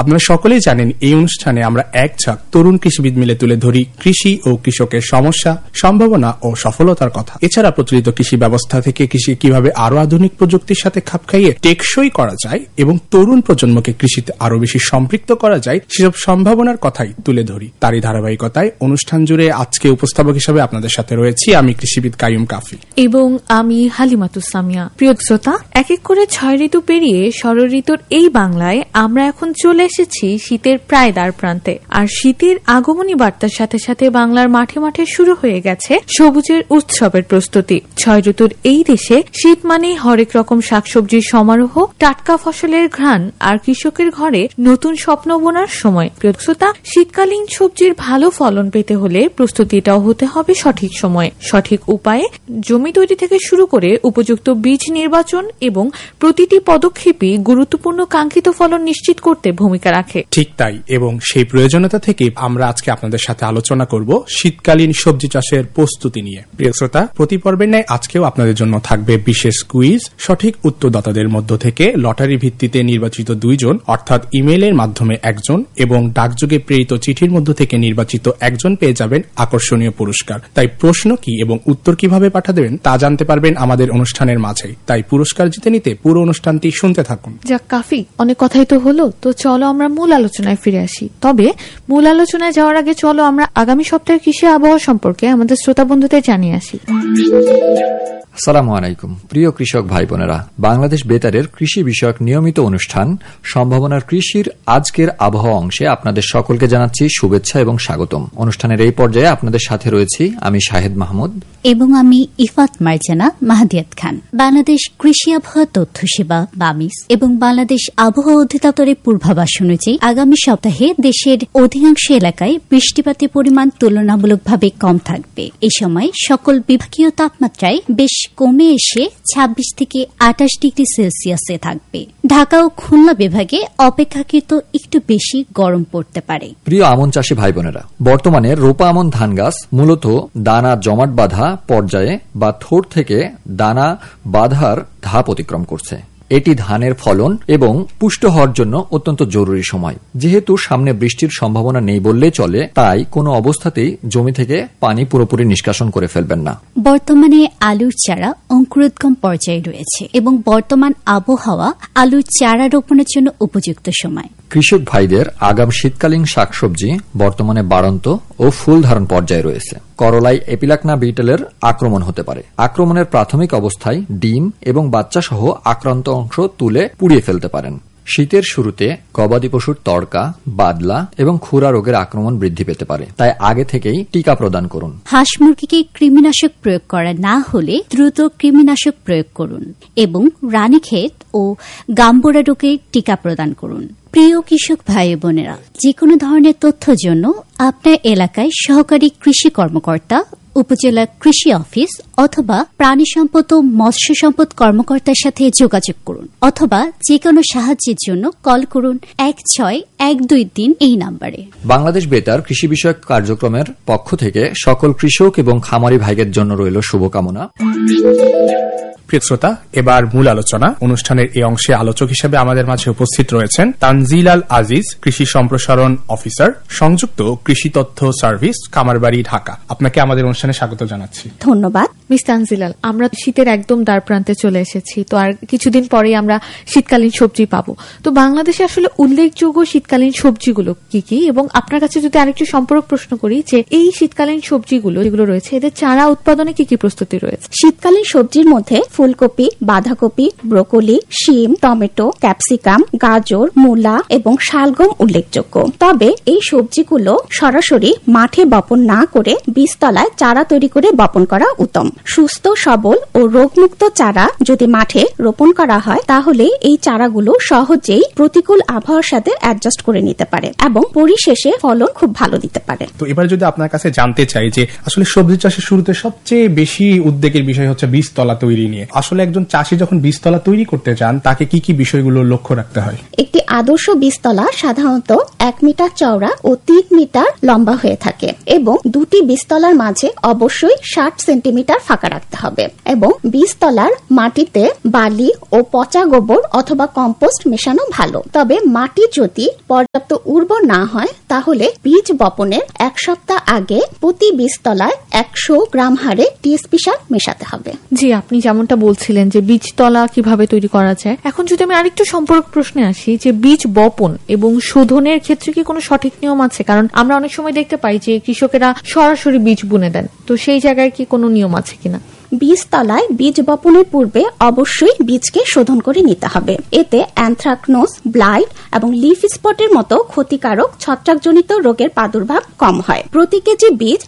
আপনারা সকলেই জানেন এই অনুষ্ঠানে আমরা এক ঝাঁক তরুণ কৃষিবিদ মিলে তুলে ধরি কৃষি ও কৃষকের সমস্যা, সম্ভাবনা ও সফলতার কথা। এছাড়া প্রচলিত কৃষি ব্যবস্থা থেকে কৃষি কিভাবে আরো আধুনিক প্রযুক্তির সাথে খাপ খাইয়ে টেকসই করা যায় এবং তরুণ প্রজন্মকে কৃষিতে আরো বেশি সম্পৃক্ত করা যায় সেসব সম্ভাবনার কথাই তুলে ধরি। তারই ধারাবাহিকতায় অনুষ্ঠান জুড়ে আজকে উপস্থাপক হিসেবে আপনাদের সাথে রয়েছি আমি কৃষিবিদ কাইয়ুম কাফি এবং আমি হালিমাতুস সামিয়া। প্রিয় শ্রোতা, এক এক করে 6 ঋতু পেরিয়ে শরৎ ঋতুর এই বাংলায় আমরা এখন চলে এসেছি শীতের প্রায় দ্বার প্রান্তে। আর শীতের আগমনী বার্তার সাথে সাথে বাংলার মাঠে মাঠে শুরু হয়ে গেছে সবুজের উৎসবের প্রস্তুতি। 6 ঋতুর এই দেশে শীত মানেই হরেক রকম শাকসবজির সমারোহ, টাটকা ফসলের ঘ্রাণ আর কৃষকের ঘরে নতুন স্বপ্ন বোনার সময়। প্রিয় শ্রোতা, শীতকালীন সবজির ভালো ফলন পেতে হলে প্রস্তুতিটাও হতে হবে সঠিক সময়ে, সঠিক উপায়ে। জমি তৈরি থেকে শুরু করে উপযুক্ত বীজ নির্বাচন এবং প্রতিটি পদক্ষেপই গুরুত্বপূর্ণ কাঙ্ক্ষিত ফলন নিশ্চিত করতে ভূমিকা রাখে। ঠিক তাই, এবং সেই প্রয়োজনীয়তা থেকে আমরা আজকে আপনাদের সাথে আলোচনা করব শীতকালীন সবজি চাষের প্রস্তুতি নিয়ে। প্রিয় শ্রোতা, প্রতি পর্বের ন্যায় আজকেও আপনাদের জন্য থাকবে বিশেষ কুইজ। সঠিক উত্তরদাতাদের মধ্য থেকে লটারি ভিত্তিতে নির্বাচিত 2 জন, অর্থাৎ ইমেইলের মাধ্যমে 1 জন এবং ডাকযোগে প্রেরিত চিঠির মধ্য থেকে নির্বাচিত 1 জন পেয়ে যাবেন আকর্ষণীয় পুরস্কার। তাই প্রশ্ন কি এবং উত্তর কিভাবে পাঠাবেন তা জানতে পারবেন আমাদের অনুষ্ঠানের মাঝেই। তাই পুরস্কার জিতে নিতে পুরো অনুষ্ঠানটি শুনতে থাকুন। যাক কাফি, অনেক কথাই তো হলো, তো চলো আমরা মূল আলোচনায় ফিরে আসি। তবে মূল আলোচনায় যাওয়ার আগে চলো আমরা আগামী সপ্তাহের কৃষি আবহাওয়া সম্পর্কে আমাদের শ্রোতা বন্ধুদের জানিয়ে আসি। আসসালামু আলাইকুম প্রিয় কৃষক ভাই বোনেরা, বাংলাদেশ বেতারের কৃষি বিষয়ক নিয়মিত অনুষ্ঠান সম্ভাবনার কৃষির আজকের আবহাওয়া অংশে আপনাদের সকলকে জানাচ্ছি শুভেচ্ছা এবং স্বাগতম। অনুষ্ঠানের এই পর্যায়ে আপনাদের সাথে রয়েছি আমি শাহেদ মাহমুদ এবং আমি ইফাত মার্জানা মাহাদিয়াত খান। বাংলাদেশ কৃষি আবহাওয়া তথ্য সেবা বামিস এবং বাংলাদেশ আবহাওয়া অধিদপ্তরের পূর্বাভাস অনুযায়ী আগামী সপ্তাহে দেশের অধিকাংশ এলাকায় বৃষ্টিপাতের পরিমাণ তুলনামূলকভাবে কম থাকবে। এই সময় সকল বিভাগীয় তাপমাত্রায় বেশ কমে এসে 26 থেকে 28 ডিগ্রি সেলসিয়াসে থাকবে। ঢাকা ও খুলনা বিভাগে অপেক্ষাকৃত একটু বেশি গরম পড়তে পারে। প্রিয় আমন চাষী ভাই বোনেরা, বর্তমানে রোপা আমন ধান গাছ মূলত দানা জমাট বাঁধা পর্যায়ে বা থোড় থেকে দানা বাঁধার ধাপ অতিক্রম করছে। এটি ধানের ফলন এবং পুষ্ট হওয়ার জন্য অত্যন্ত জরুরি সময়। যেহেতু সামনে বৃষ্টির সম্ভাবনা নেই বললেই চলে, তাই কোনো অবস্থাতেই জমি থেকে পানি পুরোপুরি নিষ্কাশন করে ফেলবেন না। বর্তমানে আলুর চারা অঙ্কুরোদ্গম পর্যায়ে রয়েছে এবং বর্তমান আবহাওয়া আলুর চারা রোপণের জন্য উপযুক্ত সময়। কৃষক ভাইদের আগাম শীতকালীন শাকসবজি বর্তমানে বাড়ন্ত ও ফুল ধারণ পর্যায়ে রয়েছে। করলায় এপিলাকনা বিটলের আক্রমণ হতে পারে। আক্রমণের প্রাথমিক অবস্থায় ডিম এবং বাচ্চা সহ আক্রান্ত অংশ তুলে পুড়িয়ে ফেলতে পারেন। শীতের শুরুতে গবাদি পশুর তড়কা, বাদলা এবং খুরা রোগের আক্রমণ বৃদ্ধি পেতে পারে, তাই আগে থেকেই টিকা প্রদান করুন। হাঁস মুরগিকে কৃমিনাশক প্রয়োগ করা না হলে দ্রুত কৃমিনাশক প্রয়োগ করুন এবং রানীক্ষেত ও গাম্বরা রোগের টিকা প্রদান করুন। প্রিয় কৃষক ভাই বোনেরা, যে কোনো ধরনের তথ্যের জন্য আপনার এলাকায় সহকারী কৃষি কর্মকর্তা, উপজেলা কৃষি অফিস অথবা প্রাণী সম্পদ ও মৎস্য সম্পদ কর্মকর্তার সাথে যোগাযোগ করুন অথবা যে কোনো সাহায্যের জন্য কল করুন 16123 এই নম্বরে। বাংলাদেশ বেতার কৃষি বিষয়ক কার্যক্রমের পক্ষ থেকে সকল কৃষক এবং খামারি ভাইদের জন্য রইল শুভকামনা। প্রিয় শ্রোতা, এবার মূল আলোচনা। অনুষ্ঠানের এই অংশে আলোচক হিসেবে আমাদের মাঝে উপস্থিত রয়েছেন তানজিল আল আজিজ, কৃষি সম্প্রসারণ অফিসার, সংযুক্ত কৃষি তথ্য সার্ভিস, কামারবাড়ি, ঢাকা। আপনাকে আমাদের অনুষ্ঠানে স্বাগত জানাচ্ছি। ধন্যবাদ মিস তানজিলাল। আমরা শীতের একদম দ্বার প্রান্তে চলে এসেছি, তো আর কিছুদিন পরেই আমরা শীতকালীন সবজি পাবো। তো বাংলাদেশে আসলে উল্লেখযোগ্য শীতকালীন সবজিগুলো কি কি, এবং আপনার কাছে যদি আরেকটু সম্পর্ক প্রশ্ন করি যে এই শীতকালীন সবজিগুলো যেগুলো রয়েছে এদের চারা উৎপাদনে কি কি প্রস্তুতি রয়েছে? শীতকালীন সবজির মধ্যে ফুলকপি, বাঁধাকপি, ব্রোকলি, শিম, টমেটো, ক্যাপসিকাম, গাজর, মূলা এবং শালগম উল্লেখযোগ্য। তবে এই সবজিগুলো সরাসরি মাঠে বপন না করে বীজতলায় চারা তৈরি করে বপন করা উত্তম। সুস্থ, সবল ও রোগমুক্ত চারা যদি মাঠে রোপণ করা হয় তাহলে এই চারাগুলো সহজেই প্রতিকূল আবহাওয়ার সাথে অ্যাডজাস্ট করে নিতে পারে এবং পরিশেষে ফলন খুব ভালো দিতে পারে। তো এবার যদি আপনার কাছে জানতে চাই যে আসলে সবজি চাষের শুরুতে সবচেয়ে বেশি উদ্বেগের বিষয় হচ্ছে বীজতলা তৈরি নিয়ে, আসলে একজন চাষি যখন বীজতলা তৈরি করতে চান তাকে কি কি বিষয়গুলো লক্ষ্য রাখতে হয়? একটি আদর্শ বীজতলা সাধারণত 1 মিটার চওড়া ও 3 মিটার লম্বা হয়ে থাকে এবং দুটি বীজতলার মাঝে অবশ্যই 60 সেন্টিমিটার ফাঁকা রাখতে হবে এবং বীজতলার মাটিতে বালি ও পচা গোবর অথবা কম্পোস্ট মেশানো ভালো। তবে মাটি যদি পর্যাপ্ত উর্বর না হয় তাহলে বীজ বপনের 1 সপ্তাহ আগে প্রতি বীজতলায় 100 গ্রাম হারে টিএসপি সার মেশাতে হবে। জি, আপনি যেমনটা বলছিলেন যে বীজতলা কিভাবে তৈরি করা যায়, এখন যদি আমি আরেকটু সম্পর্ক প্রশ্নে আসি যে বীজ বপন এবং শোধনের ক্ষেত্রে কি কোনো সঠিক নিয়ম আছে? কারণ আমরা অনেক সময় দেখতে পাই যে কৃষকেরা সরাসরি বীজ বুনে দেন, তো সেই জায়গায় কি কোনো নিয়ম আছে কিনা? বীজতলায় বীজ বপনের পূর্বে অবশ্যই বীজকে শোধন করে নিতে হবে। এতে অ্যানথ্রাকনোজ, ব্লাইট এবং লিফ স্পটের মতো ক্ষতিকারক ছত্রাকজনিত রোগের প্রাদুর্ভাব কম হয়। প্রতি কেজি বীজ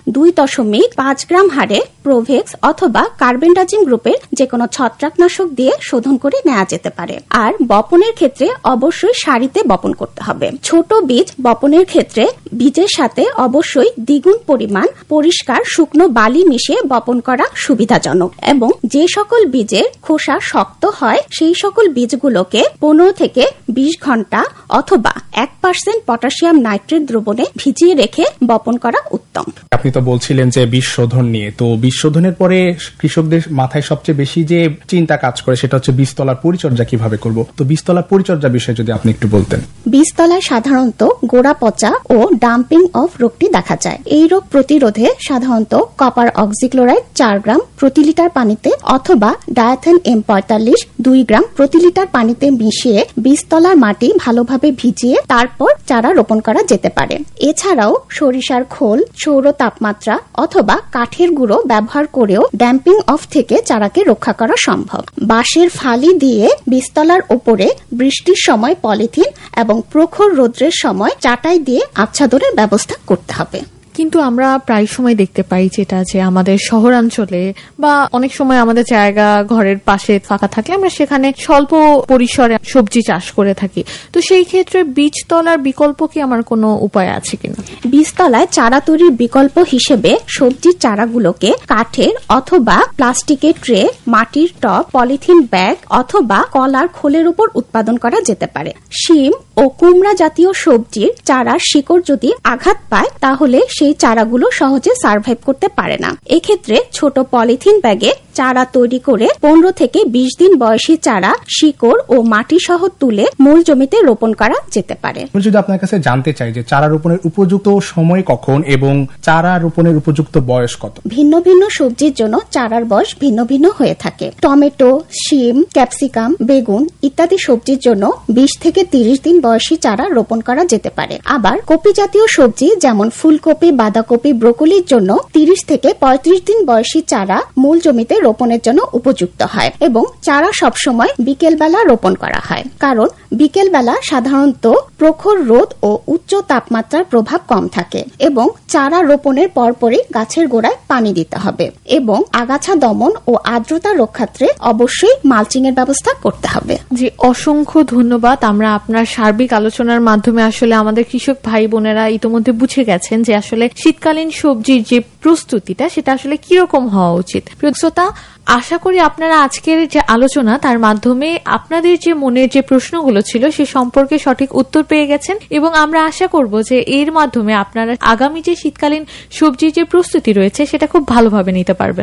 2.5 গ্রাম হারে প্রোভেক্স অথবা কার্বেন্ডাজিম গ্রুপের যে কোনো ছত্রাকনাশক দিয়ে শোধন করে নেওয়া যেতে পারে। আর বপনের ক্ষেত্রে অবশ্যই সারিতে বপন করতে হবে। ছোট বীজ বপনের ক্ষেত্রে বীজের সাথে অবশ্যই দ্বিগুণ পরিমাণ পরিষ্কার শুকনো বালি মিশিয়ে বপন করা সুবিধাজনক এবং যে সকল বীজের খোসা শক্ত হয় সেই সকল বীজগুলোকে 15 থেকে 20 ঘন্টা অথবা 1% পটাশিয়াম নাইট্রেট দ্রবণে ভিজিয়ে রেখে বপন করা উত্তম। আপনি তো বলছিলেন যে বীজ শোধন নিয়ে, তো বীজ শোধনের পরে কৃষকদের মাথায় সবচেয়ে বেশি যে চিন্তা কাজ করে সেটা হচ্ছে বীজতলার পরিচর্যা কিভাবে করব। তো বীজতলার পরিচর্যা বিষয়ে যদি আপনি একটু বলতেন। বীজতলায় সাধারণত গোড়া পচা ও ডাম্পিং অফ রোগটি দেখা যায়। এই রোগ প্রতিরোধে সাধারণত কপার অক্সিক্লোরাইড 4 গ্রাম প্রতি লিটার পানিতে অথবা ডায়াথেন M45 2 গ্রাম প্রতি লিটার পানিতে মিশিয়ে বীজতলার মাটি ভালোভাবে ভিজিয়ে তারপর চারা রোপণ করা যেতে পারে। এছাড়াও সরিষার খোল, সৌর তাপমাত্রা অথবা কাঠের গুঁড়ো ব্যবহার করেও ড্যাম্পিং অফ থেকে চারাকে রক্ষা করা সম্ভব। বাঁশের ফালি দিয়ে বীজতলার ওপরে বৃষ্টির সময় পলিথিন এবং প্রখর রৌদ্রের সময় চাটাই দিয়ে আচ্ছাদনের ব্যবস্থা করতে হবে। কিন্তু আমরা প্রায় সময় দেখতে পাই যেটা যে আমাদের শহরাঞ্চলে বা অনেক সময় আমাদের জায়গা ঘরের পাশে ফাঁকা থাকলে আমরা সেখানে স্বল্প পরিসরে সবজি চাষ করে থাকি। তো সেই ক্ষেত্রে বীজতলার বিকল্প কি আমার কোনো উপায় আছে কিনা? বীজতলায় চারা তৈরির বিকল্প হিসেবে সবজির চারাগুলোকে কাঠের অথবা প্লাস্টিকের ট্রে, মাটির টব, পলিথিন ব্যাগ অথবা কলার খোলের উপর উৎপাদন করা যেতে পারে। শিম ও কুমড়া জাতীয় সবজির চারার শিকড় যদি আঘাত পায় তাহলে সেই চারাগুলো সহজে সার্ভাইভ করতে পারে না। এক্ষেত্রে ছোট পলিথিন ব্যাগে চারা তৈরি করে 15 থেকে 20 দিন বয়সী চারা শিকড় ও মাটি সহ তুলে মূল জমিতে রোপণ করা যেতে পারে। যদি আপনার কাছে জানতে চাই যে চারা রোপণের উপযুক্ত সময় কখন এবং চারা রোপণের উপযুক্ত বয়স কত? ভিন্ন ভিন্ন সবজির জন্য চারার বয়স ভিন্ন ভিন্ন হয়ে থাকে। টমেটো, শিম, ক্যাপসিকাম, বেগুন ইত্যাদি সবজির জন্য 20 থেকে 30 দিন বয়সী চারা রোপণ করা যেতে পারে। আবার কপি জাতীয় সবজি যেমন ফুলকপি, বাঁধাকপি, ব্রোকলির জন্য 30 থেকে 35 দিন বয়সী চারা মূল জমিতে রোপণের জন্য উপযুক্ত হয় এবং চারা সবসময় বিকেলবেলা রোপণ করা হয়, কারণ বিকেলবেলা সাধারণত প্রখর রোদ ও উচ্চ তাপমাত্রার প্রভাব কম থাকে এবং চারা রোপণের পরপরই গাছের গোড়ায় পানি দিতে হবে এবং আগাছা দমন ও আর্দ্রতা রক্ষার্থে অবশ্যই মালচিং এর ব্যবস্থা করতে হবে। জি, অসংখ্য ধন্যবাদ। আমরা আপনার সার্বিক আলোচনার মাধ্যমে আসলে আমাদের কৃষক ভাই বোনেরা ইতিমধ্যে বুঝে গেছেন যে আসলে শীতকালীন সবজির যে প্রস্তুতিটা সেটা আসলে কিরকম হওয়া উচিত। প্রিয় শ্রোতা, আশা করি আপনারা আজকের যে আলোচনা তার মাধ্যমে আপনাদের যে মনের যে প্রশ্নগুলো ছিল সে সম্পর্কে সঠিক উত্তর পেয়ে গেছেন এবং আমরা আশা করব যে এর মাধ্যমে আপনারা আগামী যে শীতকালীন সবজির যে প্রস্তুতি রয়েছে সেটা খুব ভালোভাবে নিতে পারবেন।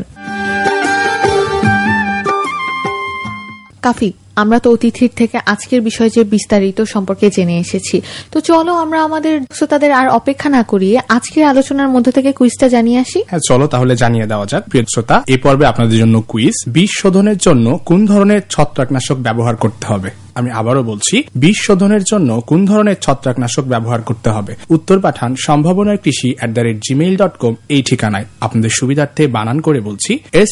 কাফি, আমরা তো অতিথির থেকে আজকের বিষয় যে বিস্তারিত সম্পর্কে জেনে এসেছি, তো চলো আমরা আমাদের শ্রোতাদের আর অপেক্ষা না করিয়ে আজকের আলোচনার মধ্য থেকে কুইজটা জানিয়ে আসি। হ্যাঁ, চলো তাহলে জানিয়ে দেওয়া যাক। প্রিয় শ্রোতা, এই পর্বে আপনাদের জন্য কুইজ। বীজ শোধনের জন্য কোন ধরনের ছত্রাকনাশক ব্যবহার করতে হবে? আমি আবারও বলছি, বীজ শোধনের জন্য কোন ধরনের ছত্রাকনাশক ব্যবহার করতে হবে? উত্তর পাঠান সম্ভাবনার কৃষি @gmail.com এই ঠিকানায়। আপনাদের সুবিধার্থে বানান করে বলছি,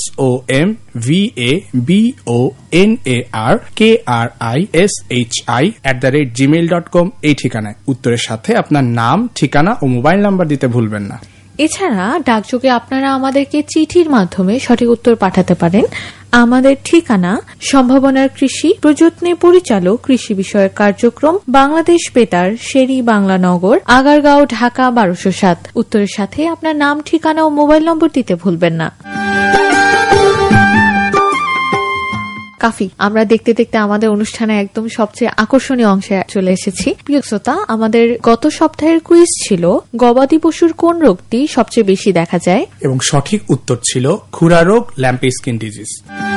SOMVABONARKRISHI @gmail.com এই ঠিকানায়। উত্তরের সাথে আপনার নাম, ঠিকানা ও মোবাইল নাম্বার দিতে ভুলবেন না। এছাড়া ডাকযোগে আপনারা আমাদেরকে চিঠির মাধ্যমে সঠিক উত্তর পাঠাতে পারেন। আমাদের ঠিকানা সম্ভাবনার কৃষি, প্রযত্নে পরিচালক, কৃষি বিষয়ক কার্যক্রম, বাংলাদেশ বেতার, শেরি বাংলা নগর, আগারগাঁও, ঢাকা 1207। উত্তরের সাথে আপনার নাম, ঠিকানা ও মোবাইল নম্বর দিতে ভুলবেন না। কাফি। আমরা দেখতে দেখতে আমাদের অনুষ্ঠানে একদম সবচেয়ে আকর্ষণীয় অংশে চলে এসেছি। প্রিয় শ্রোতা, আমাদের গত সপ্তাহের কুইজ ছিল গবাদি পশুর কোন রোগটি সবচেয়ে বেশি দেখা যায়, এবং সঠিক উত্তর ছিল খুরা রোগ, ল্যাম্পি স্কিন ডিজিজ।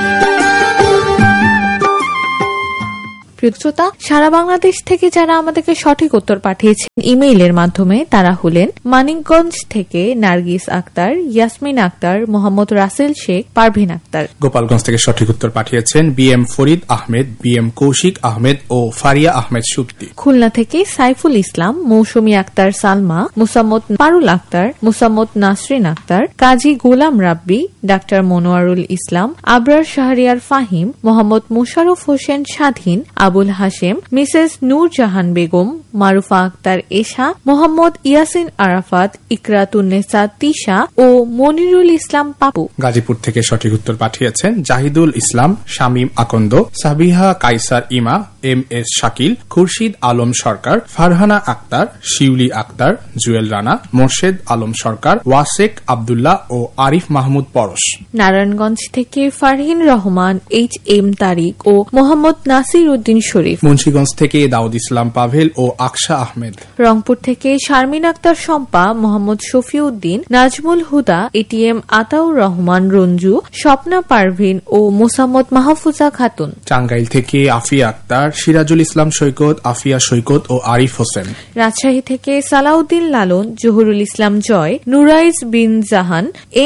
প্রিয় শ্রোতা, সারা বাংলাদেশ থেকে যারা আমাদেরকে সঠিক উত্তর পাঠিয়েছেন ইমেইলের মাধ্যমে তারা হলেন মানিকগঞ্জ থেকে নার্গিস আক্তার, ইয়াসমিন আক্তার, মোহাম্মদ রাসেল শেখ, পারভিন আক্তার। গোপালগঞ্জ থেকে সঠিক উত্তর পাঠিয়েছেন BM ফরিদ আহমেদ, BM কৌশিক আহমেদ ও ফারিয়া আহমেদ সুক্তি। খুলনা থেকে সাইফুল ইসলাম, মৌসুমী আক্তার সালমা, মুসাম্মদ পারুল আক্তার, মুসাম্মদ নাসরিন আক্তার, কাজী গোলাম রাব্বি, ডাক্তার মনোয়ারুল ইসলাম, আবরার শাহরিয়ার ফাহিম, মোহাম্মদ মুশারফ হোসেন স্বাধীন, আবুল হাশেম, মিসেস নূরজাহান বেগম, মারুফা আক্তার এশা, মোহাম্মদ ইয়াসিন আরাফাত, ইকরাতুন্নেসা তিশা ও মনিরুল ইসলাম পাপু। গাজীপুর থেকে সঠিক উত্তর পাঠিয়েছেন জাহিদুল ইসলাম, শামীম আকন্দ, সাবিহা কাইসার ইমা, MS শাকিল, খুরশিদ আলম সরকার, ফারহানা আক্তার, শিউলি আক্তার, জুয়েল রানা, মোর্শেদ আলম সরকার, ওয়াসেক আব্দুল্লাহ ও আরিফ মাহমুদ পরশ। নারায়ণগঞ্জ থেকে ফারহিন রহমান, HM তারিক ও মোহাম্মদ নাসির উদ্দিন শরীফ। মুন্সিগঞ্জ থেকে দাউদ ইসলাম পাভেল ও আকশা আহমেদ। রংপুর থেকে শারমিন আক্তার শম্পা, মোহাম্মদ শফিউদ্দিন, নাজমুল হুদা, ATM আতাউর রহমান রঞ্জু, স্বপ্না পারভিন ও মোসাম্মদ মাহফুজা খাতুন। টাঙ্গাইল থেকে আফিয়া আক্তার, সিরাজুল ইসলাম সৈকত, আফিয়া সৈকত ও আরিফ হোসেন। রাজশাহী থেকে সালাউদ্দিন লালন, জহুরুল ইসলাম জয়, নুরাইজ বিন জাহান,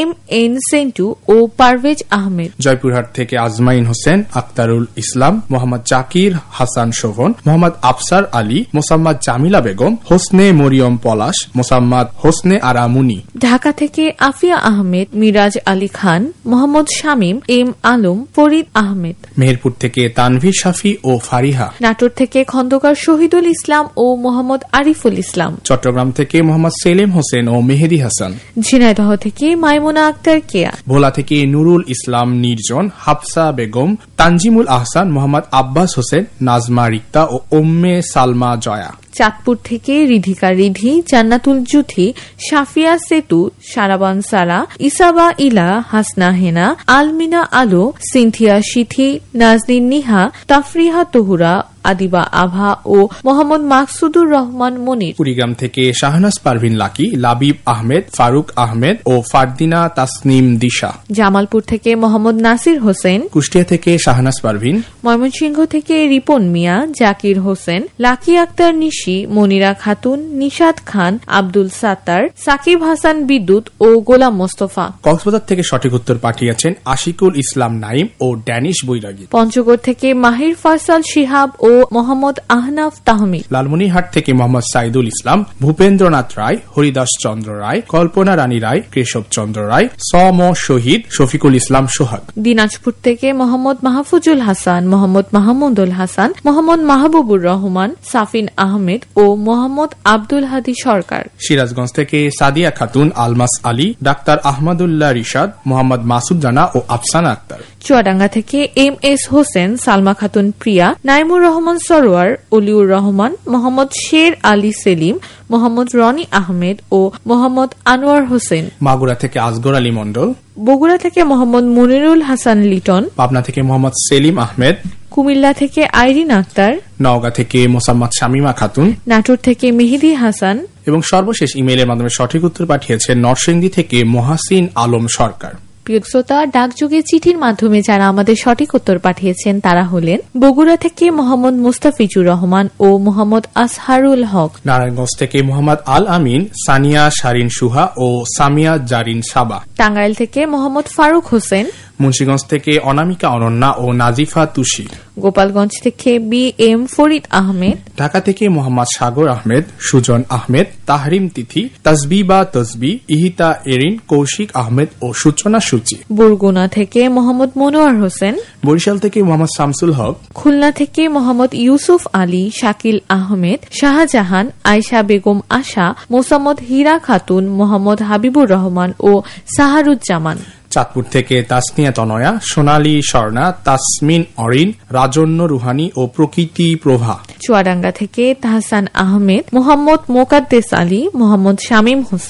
MN সেন্টু ও পারভেজ আহমেদ। জয়পুরহাট থেকে আজমাইন হোসেন, আক্তারুল ইসলাম, মোহাম্মদ জাকির হাসান শোভন, মোহাম্মদ আফসার আলী, মোসাম্মদ জামিলা বেগম, হোসনে মরিয়ম পলাশ, মোসাম্মদ হোসনে আরামুনি। ঢাকা থেকে আফিয়া আহমেদ, মিরাজ আলী খান, মোহাম্মদ শামীম, M আলম, ফরিদ আহমেদ। মেহেরপুর থেকে তানভীর শাফি ও ফারিহা। নাটোর থেকে খন্দকার শহীদুল ইসলাম ও মোহাম্মদ আরিফুল ইসলাম। চট্টগ্রাম থেকে মোহাম্মদ সেলিম হোসেন ও মেহেদি হাসান। ঝিনাইদহ থেকে মাইমুনা আক্তার কেয়া। ভোলা থেকে নুরুল ইসলাম নির্জন, হাফসা বেগম, তানজিমুল আহসান, মোহাম্মদ আব্বাস হোসেন, নাজমা রিক্তা ও উম্মে সালমা জয়া। চাঁদপুর থেকে রিধিকা রিধি, জান্নাতুল জুথি, সাফিয়া সেতু, সারাবান সারা, ইসাবা ইলা, হাসনা হেনা, আলমিনা আলো, সিনথিয়া সিথি, নাজনীন নিহা, তাফরিহা তহুরা, আদিবা আভা ও মোহাম্মদ মাকসুদুর রহমান মনির। কুড়িগ্রাম থেকে শাহনাজ পারভিন লাকি, লাবিব আহমেদ, ফারুক আহমেদ ও ফারদিনা তাসনিম দিশা। জামালপুর থেকে মোহাম্মদ নাসির হোসেন। কুষ্টিয়া থেকে শাহনাজ পারভিন। ময়মনসিংহ থেকে রিপন মিয়া, জাকির হোসেন, লাকি আক্তার নিশি, মনিরা খাতুন, নিশাদ খান, আব্দুল সাত্তার, সাকিব হাসান বিদ্যুৎ ও গোলাম মোস্তফা। কক্সবাজার থেকে সঠিক উত্তর পাঠিয়েছেন আশিকুল ইসলাম নাইম ও ড্যানিশ বৈরাগী। পঞ্চগড় থেকে মাহির ফয়সাল শিহাব ও মোহাম্মদ আহনাফ তাহমিদ। লালমনিরহাট থেকে মোহাম্মদ সাইদুল ইসলাম, ভূপেন্দ্রনাথ রায়, হরিদাস চন্দ্র রায়, কল্পনা রানী রায়, কেশব চন্দ্র রায়, সম শহীদ, শফিকুল ইসলাম সোহাগ। দিনাজপুর থেকে মোহাম্মদ মাহফুজুল হাসান, মোহাম্মদ মাহমুদুল হাসান, মোহাম্মদ মাহবুবুর রহমান, সাফিন আহমেদ ও মোহাম্মদ আব্দুল হাদি সরকার। সিরাজগঞ্জ থেকে সাদিয়া খাতুন, আলমাস আলী, ডাক্তার আহমদুল্লাহ রিশাদ, মোহাম্মদ মাসুদ রানা ও আফসানা আক্তার। চুয়াডাঙ্গা থেকে MS হোসেন, সালমা খাতুন প্রিয়া, নাইমুর রহমান সরোয়ার, অলিউর রহমান, মোহাম্মদ শের আলী সেলিম, মোহাম্মদ রনি আহমেদ ও মোহাম্মদ আনোয়ার হোসেন। মাগুরা থেকে আসগর আলী মন্ডল। বগুড়া থেকে মোহাম্মদ মনিরুল হাসান লিটন। পাবনা থেকে মোহাম্মদ সেলিম আহমেদ। কুমিল্লা থেকে আইরিন আক্তার। নওগাঁ থেকে মোসাম্মদ শামিমা খাতুন। নাটোর থেকে মেহেদি হাসান। এবং সর্বশেষ ইমেইলের মাধ্যমে সঠিক উত্তর পাঠিয়েছেন নরসিংদী থেকে মহাসিন আলম সরকার। প্রিয় শ্রোতা, ডাকযোগে চিঠির মাধ্যমে যারা আমাদের সঠিক উত্তর পাঠিয়েছেন তারা হলেন বগুড়া থেকে মোহাম্মদ মুস্তাফিজুর রহমান ও মোহাম্মদ আসহারুল হক। নারায়ণগঞ্জ থেকে মোহাম্মদ আল আমিন, সানিয়া শারিন সুহা ও সামিয়া জারিন সাবা। টাঙ্গাইল থেকে মোহাম্মদ ফারুক হোসেন। মুন্সিগঞ্জ থেকে অনামিকা অনন্যা ও নাজিফা তুষি। গোপালগঞ্জ থেকে BM ফরিদ আহমেদ। ঢাকা থেকে মোহাম্মদ সাগর আহমেদ, সুজন আহমেদ, তাহরিম তিথি, তাসবিবা তসবি, ইহিতা এরিন, কৌশিক আহমেদ ও সূচনা সূচি। বরগুনা থেকে মোহাম্মদ মনোয়ার হোসেন। বরিশাল থেকে মোহাম্মদ শামসুল হক। খুলনা থেকে মোহাম্মদ ইউসুফ আলী, শাকিল আহমেদ, শাহজাহান, আয়শা বেগম আশা, মোসাম্মদ হীরা খাতুন, মোহাম্মদ হাবিবুর রহমান ও সাহারুজ্জামান। চাঁদপুর থেকে তাসনিয়া তনয়া, সোনালী স্বর্ণা, তাসমিন অরিন, রাজন্য রুহানি ও প্রকৃতি প্রভা। চুয়াডাঙ্গা থেকে তাহসান আহমেদ, মোহাম্মদ মোকাদ্দেস আলী, মোহাম্মদ শামীম হোসেন,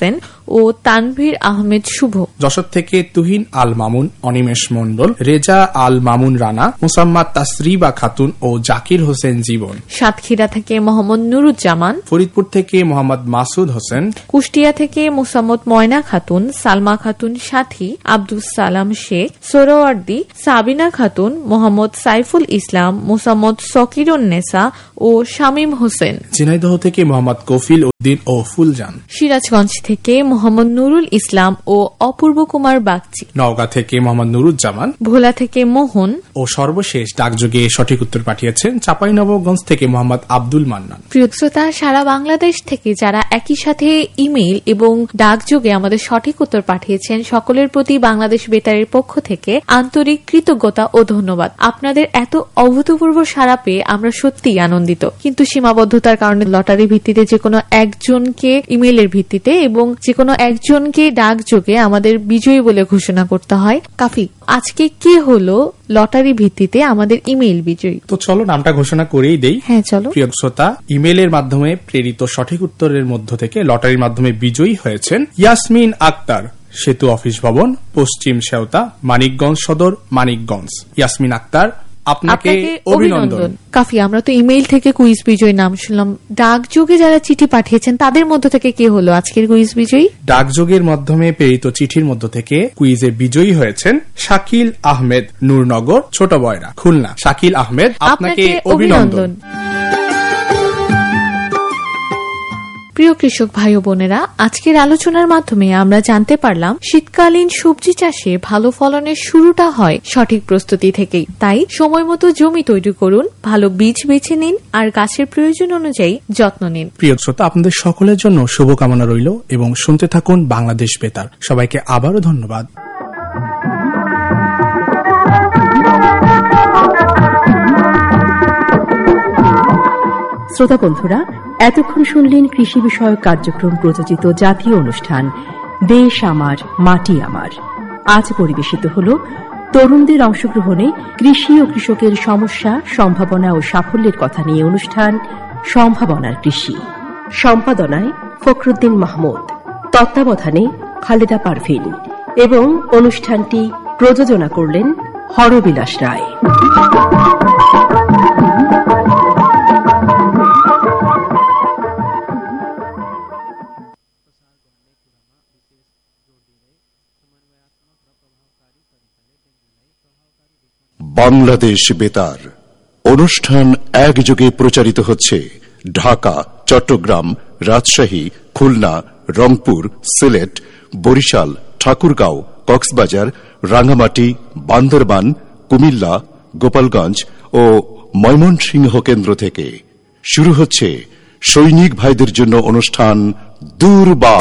ও তানভীর আহমেদ শুভ। যশোর থেকে তুহিন আল মামুন, অনিমেষ মণ্ডল, রেজা আল মামুন রানা, মুসাম্মাদ তাসরিবা খাতুন ও জাকির হোসেন জীবন। সাতক্ষীরা থেকে মোহাম্মদ নুরুজ্জামান, ফরিদপুর থেকে মোহাম্মদ মাসুদ হোসেন, কুষ্টিয়া থেকে মোসাম্মদ ময়না খাতুন, সালমা খাতুন সাথী, আব্দুস সালাম শেখ, সোহরাওয়ার্দী, সাবিনা খাতুন, মোহাম্মদ সাইফুল ইসলাম, মোসাম্মদ সকিরুন্নেসা ও শামীম হোসেন। ঝিনাইদহ থেকে মোহাম্মদ কফিল উদ্দিন ও ফুলজান। সিরাজগঞ্জ থেকে মোহাম্মদ নুরুল ইসলাম ও অপূর্ব কুমার বাগচি। নওগাঁ থেকে মোহাম্মদ নুরুজ্জামান, ভোলা থেকে মোহন ও সর্বশেষ ডাকযোগে সঠিক উত্তর পাঠিয়েছেন চাঁপাইনবাবগঞ্জ থেকে মোহাম্মদ আব্দুল মান্নান। প্রিয় শ্রোতা, সারা বাংলাদেশ থেকে যারা একই সাথে ইমেইল এবং ডাকযোগে আমাদের সঠিক উত্তর পাঠিয়েছেন, সকলের প্রতি বাংলাদেশ বেতারের পক্ষ থেকে আন্তরিক কৃতজ্ঞতা ও ধন্যবাদ। আপনাদের এত অভূতপূর্ব সাড়া পেয়ে আমরা সত্যিই আনন্দিত, কিন্তু সীমাবদ্ধতার কারণে লটারি ভিত্তিতে যে কোনো একজনকে ইমেইলের ভিত্তিতে এবং যে কোনো একজনকে ডাকযোগে আমাদের বিজয়ী বলে ঘোষণা করতে হয়। কাফি, আজকে কে হলো লটারি ভিত্তিতে আমাদের ইমেইল বিজয়ী? তো চলো নামটা ঘোষণা করেই দেই। হ্যাঁ চলো। প্রিয় শ্রোতা, ইমেইলের মাধ্যমে প্রেরিত সঠিক উত্তরের মধ্য থেকে লটারির মাধ্যমে বিজয়ী হয়েছেন ইয়াসমিন আক্তার, সেতু অফিস ভবন, পশ্চিম সেওতা, মানিকগঞ্জ সদর, মানিকগঞ্জ। ইয়াসমিন আক্তার, আপনাকে অভিনন্দন। কাফি, আমরা তো ইমেইল থেকে কুইজ বিজয়ী নাম শুনলাম, ডাকযোগে যারা চিঠি পাঠিয়েছেন তাদের মধ্য থেকে কে হলো আজকের কুইজ বিজয়ী? ডাকযোগের মাধ্যমে প্রেরিত চিঠির মধ্য থেকে কুইজে বিজয়ী হয়েছেন শাকিল আহমেদ, নূরনগর, ছোট বয়রা, খুলনা। শাকিল আহমেদ, আপনাকে অভিনন্দন। প্রিয় কৃষক ভাই ও বোনেরা, আজকের আলোচনার মাধ্যমে আমরা জানতে পারলাম শীতকালীন সবজি চাষে ভালো ফলনের শুরুটা হয় সঠিক প্রস্তুতি থেকেই। তাই সময় মতো জমি তৈরি করুন, ভালো বীজ বেছে নিন আর গাছের প্রয়োজন অনুযায়ী যত্ন নিন। প্রিয় শ্রোতা, আপনাদের সকলের জন্য শুভকামনা রইল এবং শুনতে থাকুন বাংলাদেশ বেতার। সবাইকে আবারও ধন্যবাদ। শ্রোতা বন্ধুরা, এতক্ষণ শুনলেন কৃষি বিষয়ক কার্যক্রম প্রযোজিত জাতীয় অনুষ্ঠান দেশ আমার মাটি আমার। আজ পরিবেশিত হল তরুণদের অংশগ্রহণে কৃষি ও কৃষকের সমস্যা, সম্ভাবনা ও সাফল্যের কথা নিয়ে অনুষ্ঠান সম্ভাবনার কৃষি। সম্পাদনায় ফখরুদ্দিন মাহমুদ, তত্ত্বাবধানে খালেদা পারভিন এবং অনুষ্ঠানটি প্রযোজনা করলেন হরবিলাস রায়। বাংলাদেশ বেতার অনুষ্ঠান একযোগে প্রচারিত হচ্ছে ঢাকা, চট্টগ্রাম, রাজশাহী, খুলনা, রংপুর, সিলেট, বরিশাল, ঠাকুরগাঁও, কক্সবাজার, রাঙ্গামাটি, বান্দরবান, কুমিল্লা, গোপালগঞ্জ ও ময়মনসিংহ কেন্দ্র থেকে। শুরু হচ্ছে সৈনিক ভাইদের জন্য অনুষ্ঠান দূরবাস।